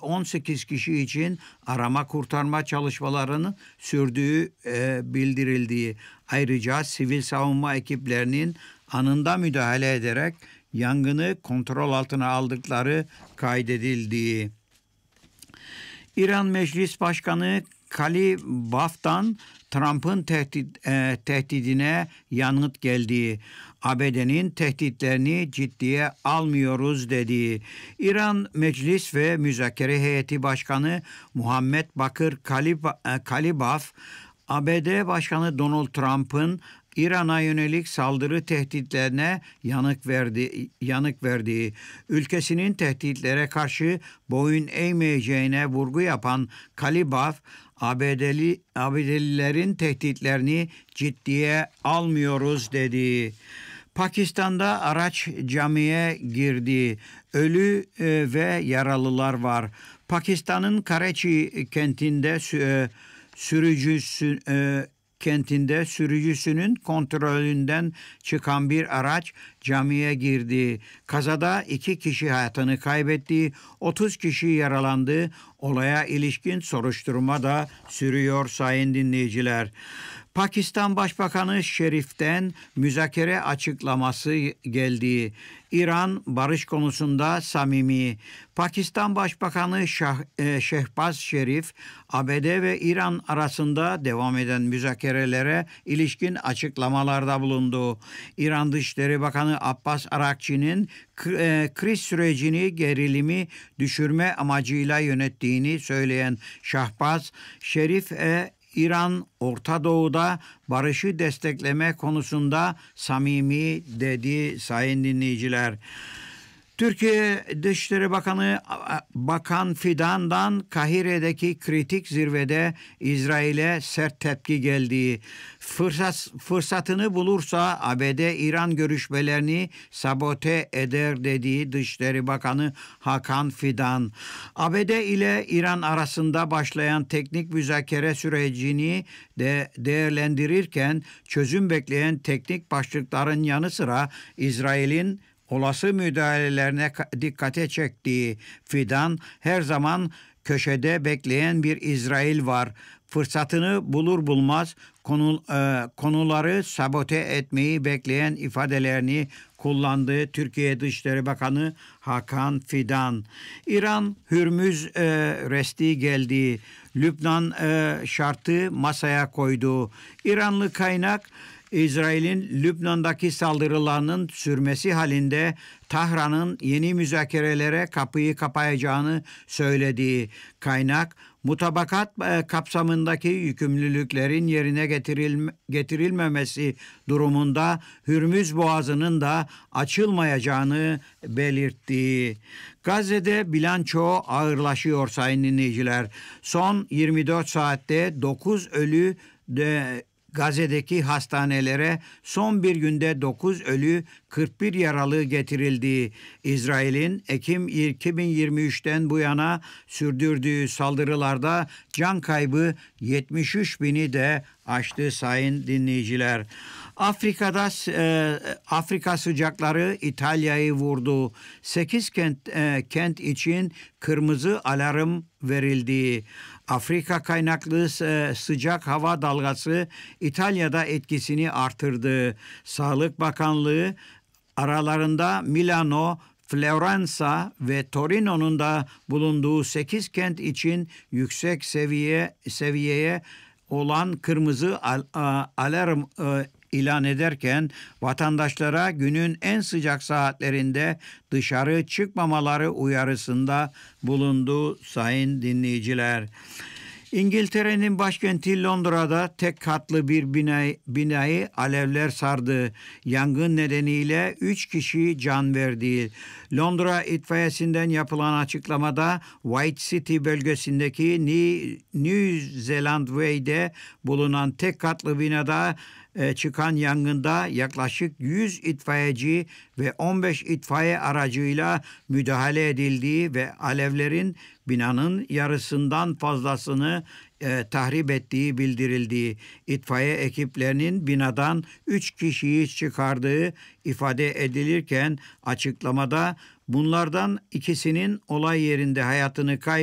18 kişi için arama kurtarma çalışmalarının sürdüğü bildirildiği, ayrıca sivil savunma ekiplerinin anında müdahale ederek yangını kontrol altına aldıkları kaydedildiği. İran Meclis Başkanı Kalibaf'tan Trump'ın tehdidine yanıt geldiği, ABD'nin tehditlerini ciddiye almıyoruz dediği. İran Meclis ve Müzakere Heyeti Başkanı Muhammed Bakır Kalibaf, ABD Başkanı Donald Trump'ın İran'a yönelik saldırı tehditlerine yanık verdiği, ülkesinin tehditlere karşı boyun eğmeyeceğine vurgu yapan Kalibaf, ABD'lilerin tehditlerini ciddiye almıyoruz dedi. Pakistan'da araç camiye girdi. Ölü ve yaralılar var. Pakistan'ın Karachi kentinde sürücüsünün kontrolünden çıkan bir araç camiye girdi. Kazada 2 kişi hayatını kaybetti, 30 kişi yaralandı. Olaya ilişkin soruşturma da sürüyor sayın dinleyiciler. Pakistan Başbakanı Şerif'ten müzakere açıklaması geldi. İran barış konusunda samimi. Pakistan Başbakanı Şehbaz Şerif, ABD ve İran arasında devam eden müzakerelere ilişkin açıklamalarda bulundu. İran Dışişleri Bakanı Abbas Arakçı'nın kriz sürecini gerilimi düşürme amacıyla yönettiğini söyleyen Şehbaz Şerif, İran, Orta Doğu'da barışı destekleme konusunda samimi dedi sayın dinleyiciler. Türkiye Dışişleri Bakanı Bakan Fidan'dan Kahire'deki kritik zirvede İsrail'e sert tepki geldi. Fırsatını bulursa ABD-İran görüşmelerini sabote eder dediği Dışişleri Bakanı Hakan Fidan. ABD ile İran arasında başlayan teknik müzakere sürecini de değerlendirirken çözüm bekleyen teknik başlıkların yanı sıra İsrail'in olası müdahalelerine dikkate çektiği Fidan, her zaman köşede bekleyen bir İsrail var. Fırsatını bulur bulmaz konuları sabote etmeyi bekleyen ifadelerini kullandı Türkiye Dışişleri Bakanı Hakan Fidan. İran Hürmüz resti geldi. Lübnan şartı masaya koydu. İranlı kaynak, İsrail'in Lübnan'daki saldırılarının sürmesi halinde Tahran'ın yeni müzakerelere kapıyı kapayacağını söylediği kaynak, mutabakat kapsamındaki yükümlülüklerin yerine getirilmemesi durumunda Hürmüz Boğazı'nın da açılmayacağını belirtti. Gazze'de bilanço ağırlaşıyor sayın dinleyiciler. Son 24 saatte 9 ölü Gazze'deki hastanelere son bir günde 9 ölü 41 yaralı getirildi. İsrail'in Ekim 2023'ten bu yana sürdürdüğü saldırılarda can kaybı 73 bini de aştı sayın dinleyiciler. Afrika sıcakları İtalya'yı vurdu. 8 kent için kırmızı alarm verildi. Afrika kaynaklı sıcak hava dalgası İtalya'da etkisini artırdı. Sağlık Bakanlığı aralarında Milano, Floransa ve Torino'nun da bulunduğu 8 kent için yüksek seviyeye olan kırmızı alarm ilan ederken vatandaşlara günün en sıcak saatlerinde dışarı çıkmamaları uyarısında bulundu sayın dinleyiciler. İngiltere'nin başkenti Londra'da tek katlı bir binayı alevler sardı. Yangın nedeniyle 3 kişi can verdi. Londra itfaiyesinden yapılan açıklamada White City bölgesindeki New Zealand Way'de bulunan tek katlı binada çıkan yangında yaklaşık 100 itfaiyeci ve 15 itfaiye aracıyla müdahale edildiği ve alevlerin binanın yarısından fazlasını tahrip ettiği bildirildi. İtfaiye ekiplerinin binadan 3 kişiyi çıkardığı ifade edilirken açıklamada bunlardan ikisinin olay yerinde hayatını